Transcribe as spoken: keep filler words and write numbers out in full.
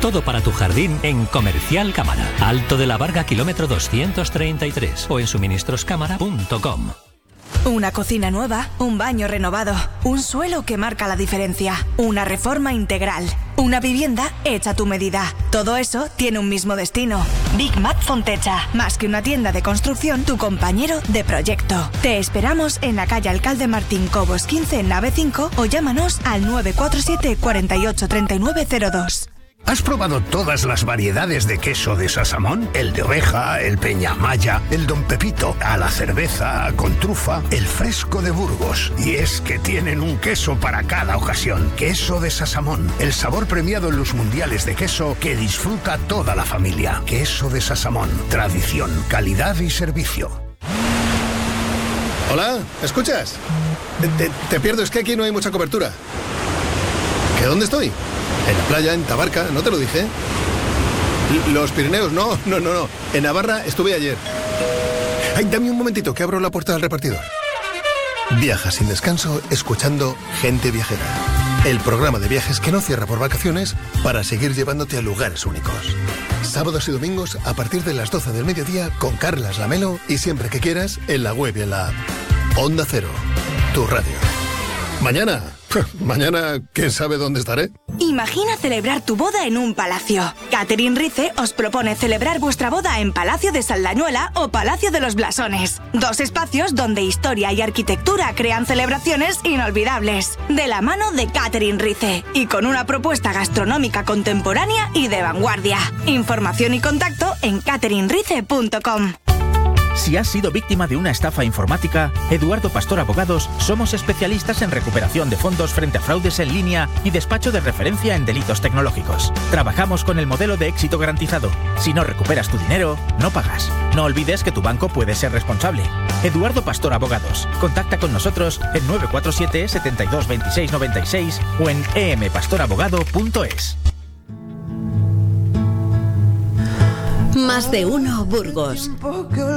Todo para tu jardín en Comercial Cámara. Alto de la Varga, kilómetro doscientos treinta y tres o en suministros cámara punto com. Una cocina nueva, un baño renovado, un suelo que marca la diferencia, una reforma integral, una vivienda hecha a tu medida. Todo eso tiene un mismo destino. Big Mat Fontecha, más que una tienda de construcción, tu compañero de proyecto. Te esperamos en la calle Alcalde Martín Cobos quince, nave cinco, o llámanos al nueve cuatro siete, cuarenta y ocho, treinta y nueve cero dos. ¿Has probado todas las variedades de queso de Sasamón? El de oveja, el peñamaya, el Don Pepito, a la cerveza, con trufa, el fresco de Burgos. Y es que tienen un queso para cada ocasión. Queso de Sasamón, el sabor premiado en los mundiales de queso que disfruta toda la familia. Queso de Sasamón, tradición, calidad y servicio. Hola, ¿escuchas? Te, te, te pierdo, es que aquí no hay mucha cobertura. ¿Que dónde estoy? En la playa, en Tabarca, ¿no te lo dije? Los Pirineos, no, no, no, no. En Navarra estuve ayer. Ay, dame un momentito, que abro la puerta del repartidor. Viaja sin descanso, escuchando Gente Viajera. El programa de viajes que no cierra por vacaciones para seguir llevándote a lugares únicos. Sábados y domingos a partir de las doce del mediodía con Carlas Lamelo y siempre que quieras en la web y en la app. Onda Cero, tu radio. Mañana, mañana, ¿quién sabe dónde estaré? Imagina celebrar tu boda en un palacio. Catherine Rice os propone celebrar vuestra boda en Palacio de Saldañuela o Palacio de los Blasones. Dos espacios donde historia y arquitectura crean celebraciones inolvidables. De la mano de Catherine Rice y con una propuesta gastronómica contemporánea y de vanguardia. Información y contacto en catherine rice punto com. Si has sido víctima de una estafa informática, Eduardo Pastor Abogados somos especialistas en recuperación de fondos frente a fraudes en línea y despacho de referencia en delitos tecnológicos. Trabajamos con el modelo de éxito garantizado. Si no recuperas tu dinero, no pagas. No olvides que tu banco puede ser responsable. Eduardo Pastor Abogados. Contacta con nosotros en nueve cuatro siete, setenta y dos, veintiséis, noventa y seis o en e m pastor abogado punto es. Más de uno Burgos.